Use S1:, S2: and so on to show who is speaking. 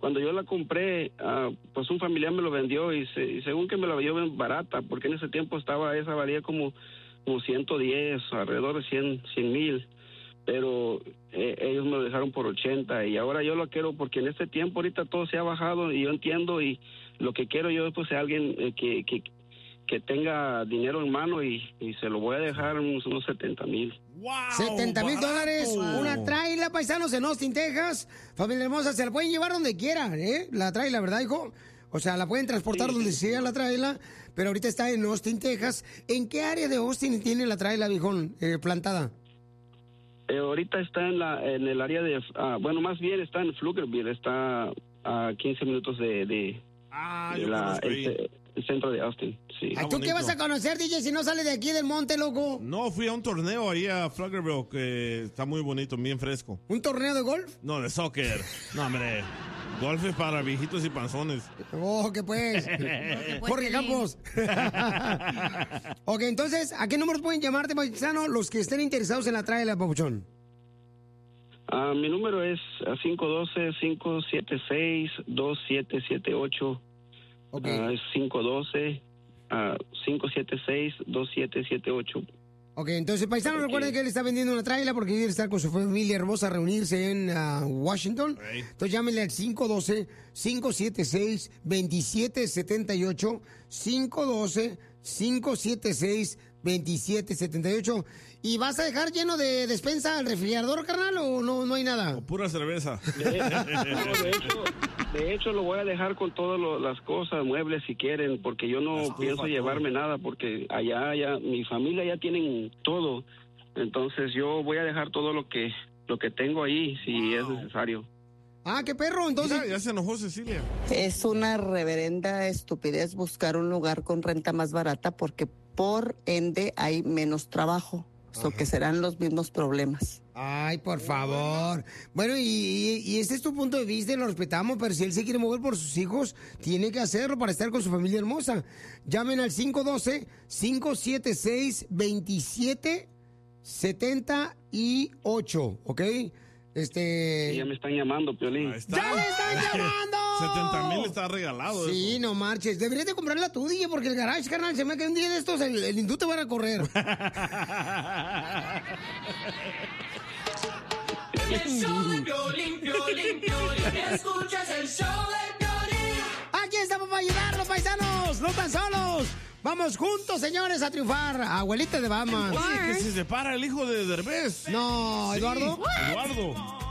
S1: cuando yo la compré, pues un familiar me lo vendió y según que me la vendió bien barata, porque en ese tiempo esa valía como 110, alrededor de 100,000. Pero ellos me lo dejaron por 80 y ahora yo lo quiero porque en este tiempo ahorita todo se ha bajado y yo entiendo y lo que quiero yo pues es alguien que tenga dinero en mano y se lo voy a dejar unos 70,000.
S2: ¡Wow! $70,000, una traila, paisanos, en Austin, Texas. Familia hermosa, se la pueden llevar donde quieran, la traila, ¿verdad, hijo? O sea, la pueden transportar donde sea la traila, pero ahorita está en Austin, Texas. ¿En qué área de Austin tiene la traila, viejón, plantada?
S1: Ahorita está en el área de, bueno, más bien está en Pflugerville, está a 15 minutos de el centro de Austin, sí.
S2: ¿Tú qué vas a conocer, DJ, si no sale de aquí del monte, loco?
S3: No, fui a un torneo ahí a Pflugerville que está muy bonito, bien fresco.
S2: ¿Un torneo de golf?
S3: No, de soccer. No, hombre. Golf es para viejitos y panzones.
S2: Oh, ¿qué pues? Jorge Campos. Ok, entonces, ¿a qué números pueden llamarte, paisano, los que estén interesados en la traila, papuchón?
S1: Mi número es 512-576-2778.
S2: Okay.
S1: Es 512-576-2778.
S2: Ok, entonces, paisano, recuerden que él está vendiendo una traila porque quiere estar con su familia hermosa a reunirse en Washington. Entonces, llámenle al 512-576-2778. 512-576-2778. ¿Y vas a dejar lleno de despensa al refrigerador, carnal, o no hay nada?
S3: O pura cerveza.
S1: De hecho, lo voy a dejar con todas las cosas, muebles si quieren, porque yo no pienso llevarme nada, porque allá mi familia ya tienen todo. Entonces yo voy a dejar todo lo que tengo ahí, si es necesario.
S2: Ah, qué perro, entonces.
S3: Mira, ya se enojó Cecilia.
S4: Es una reverenda estupidez buscar un lugar con renta más barata porque por ende hay menos trabajo. O que serán los mismos problemas.
S2: Ay, por favor. Bueno, y ese es tu punto de vista y lo respetamos, pero si él se quiere mover por sus hijos, tiene que hacerlo para estar con su familia hermosa. Llamen al 512-576-2778, ¿ok?
S1: Sí, ya me están llamando, Piolín.
S2: ¡Ya le están llamando!
S3: 70,000 está regalado.
S2: Sí, no marches. Deberías de comprarla tú, DJ, porque el garage, carnal, se me cae un día de estos, el hindú te van a correr.
S5: El show de Piolín, Piolín, Piolín. Escuchas el show de Piolín.
S2: Aquí estamos para ayudarlos, paisanos. No tan solos. Vamos juntos, señores, a triunfar. Abuelita de Bahamas.
S3: Oye, que se separa el hijo de Derbez.
S2: No,
S3: Sí,
S2: ¿Eduardo?
S3: Eduardo.